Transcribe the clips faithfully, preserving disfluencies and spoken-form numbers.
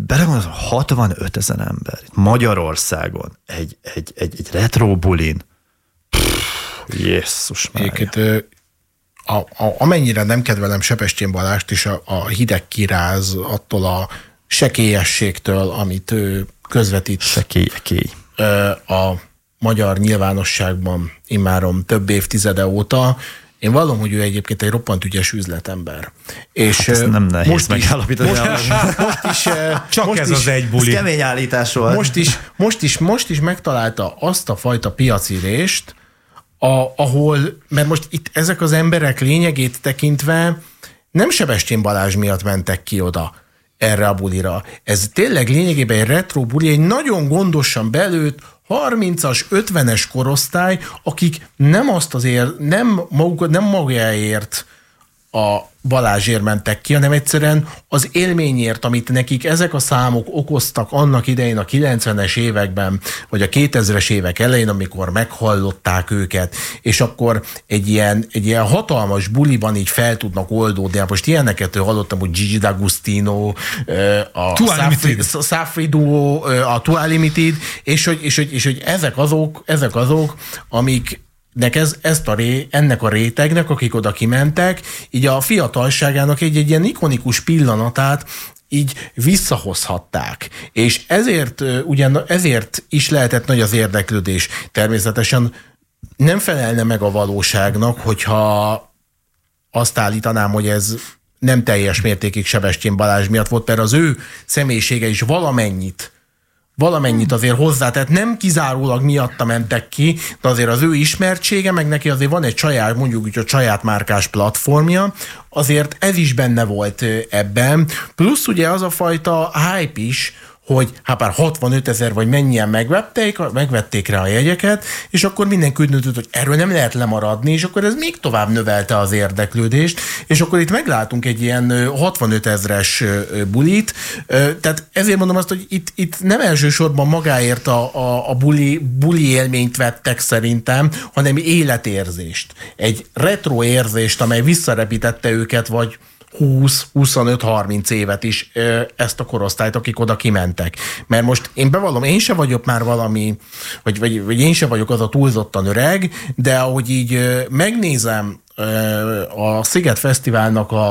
belegondolsz, hatvanöt ezer ember Magyarországon egy, egy, egy, egy retro bulin. Jézus Mária. A, a, amennyire nem kedvelem Sebestyén Balást is, a, a hideg kiráz attól a sekélyességtől, amit ő közvetít. Sekélyekély. A magyar nyilvánosságban immáron több évtizede óta. Én vallom, hogy ő egyébként egy roppant ügyes üzletember. És hát ezt nem nehéz most megállapítani. Most is, most is, Csak most ez is, az egy buli. Ez kemény állítás volt. Most is, most, is, most is megtalálta azt a fajta piacirést, a, ahol, mert most itt ezek az emberek lényegét tekintve nem Sebestyén Balázs miatt mentek ki oda erre a bulira. Ez tényleg lényegében egy retro buli, egy nagyon gondosan belőtt, harmincas, ötvenes korosztály, akik nem azt azért, nem, maguk, nem magáért a Balázsért mentek ki, hanem egyszerűen az élményért, amit nekik ezek a számok okoztak annak idején a kilencvenes években, vagy a kétezres évek elején, amikor meghallották őket, és akkor egy ilyen, egy ilyen hatalmas buliban így fel tudnak oldódni. Most ilyeneket hallottam, hogy Gigi D'Agostino, a Safri Duo, a Tua Limited, és hogy, és hogy, és hogy ezek azok, ezek azok, amik Ez, ezt a ré, ennek a rétegnek, akik oda kimentek, így a fiatalságának egy, egy ilyen ikonikus pillanatát így visszahozhatták. És ezért, ugyan, ezért is lehetett nagy az érdeklődés. Természetesen nem felelne meg a valóságnak, hogyha azt állítanám, hogy ez nem teljes mértékig Sebestyén Balázs miatt volt, mert az ő személyisége is valamennyit valamennyit azért hozzá, tehát nem kizárólag miatta mentek ki, de azért az ő ismertsége, meg neki azért van egy saját, mondjuk úgy, a saját márkás platformja, azért ez is benne volt ebben. Plusz ugye az a fajta hype is, hogy hát már hatvanöt ezer vagy mennyien megvették, megvették rá a jegyeket, és akkor mindenki úgy döntött, hogy erről nem lehet lemaradni, és akkor ez még tovább növelte az érdeklődést, és akkor itt meglátunk egy ilyen hatvanöt ezres bulit, tehát ezért mondom azt, hogy itt, itt nem elsősorban magáért a, a, a buli, buli élményt vettek szerintem, hanem életérzést. Egy retro érzést, amely visszarepítette őket, vagy húsz, huszonöt, harminc évet is ezt a korosztályt, akik oda kimentek. Mert most én bevallom, én se vagyok már valami, vagy, vagy, vagy én se vagyok az a túlzottan öreg, de ahogy így megnézem a Sziget Fesztiválnak a,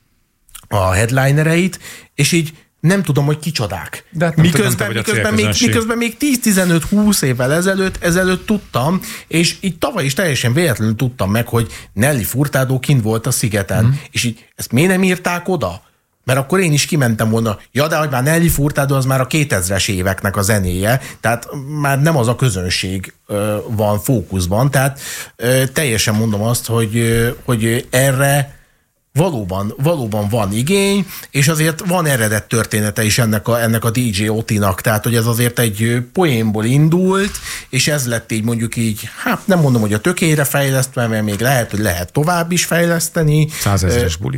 a headlinereit, és így nem tudom, hogy kicsodák. De hát miközben, miközben, még, miközben még tíz-tizenöt-húsz évvel ezelőtt, ezelőtt tudtam, és így tavaly is teljesen véletlenül tudtam meg, hogy Nelly Furtado kint volt a Szigeten. Mm. És így ezt miért nem írták oda? Mert akkor én is kimentem volna, ja, de hogy már Nelly Furtado az már a kétezres éveknek a zenéje, tehát már nem az a közönség ö, van fókuszban, tehát ö, teljesen mondom azt, hogy, ö, hogy erre Valóban, valóban van igény, és azért van eredet története is ennek a, ennek a dé dzsé Otinak, tehát hogy ez azért egy poénból indult, és ez lett így mondjuk így, hát nem mondom, hogy a tökére fejlesztve, mert még lehet, hogy lehet tovább is fejleszteni. Százezres buli.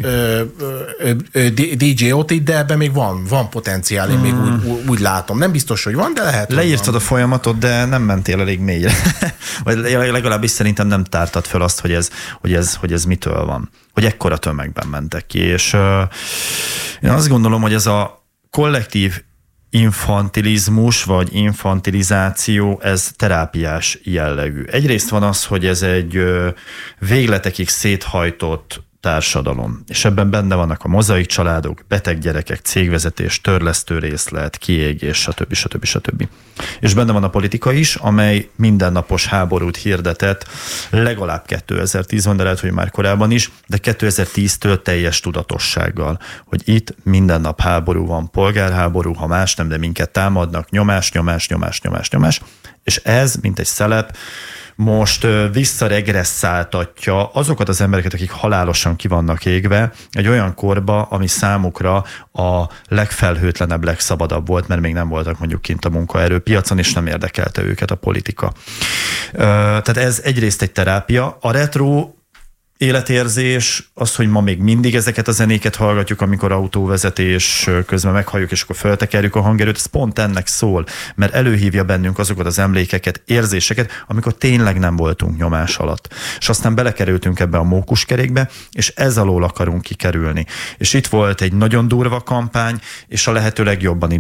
dé dzsé Otit, de ebben még van, van potenciál, én hmm. még úgy, úgy látom. Nem biztos, hogy van, de lehet. Leírtad a folyamatot, de nem mentél elég mélyre. Vagy legalábbis szerintem nem tártad fel azt, hogy ez, hogy ez, hogy ez mitől van. Hogy ekkora tömegben mentek ki, és uh, én azt gondolom, hogy ez a kollektív infantilizmus, vagy infantilizáció, ez terápiás jellegű. Egyrészt van az, hogy ez egy uh, végletekig széthajtott társadalom, és ebben benne vannak a mozaik családok, beteg gyerekek, cégvezetés, törlesztő részlet, kiégés, stb. stb. stb. És benne van a politika is, amely mindennapos háborút hirdetett, legalább kétezer-tízben, de lehet, hogy már korábban is, de kétezer-tíztől teljes tudatossággal, hogy itt minden nap háború van, polgárháború, ha más nem, de minket támadnak, nyomás, nyomás, nyomás, nyomás, nyomás, és ez, mint egy szelep, most visszaregresszáltatja azokat az embereket, akik halálosan ki vannak égve egy olyan korba, ami számukra a legfelhőtlenebb, legszabadabb volt, mert még nem voltak mondjuk kint a munkaerőpiacon, és nem érdekelte őket a politika. Tehát ez egyrészt egy terápia. A retro életérzés, az, hogy ma még mindig ezeket a zenéket hallgatjuk, amikor autóvezetés közben meghalljuk, és akkor föltekerjük a hangerőt, ez pont ennek szól, mert előhívja bennünk azokat az emlékeket, érzéseket, amikor tényleg nem voltunk nyomás alatt. És aztán belekerültünk ebbe a mókuskerékbe, és ez alól akarunk kikerülni. És itt volt egy nagyon durva kampány, és a lehető legjobban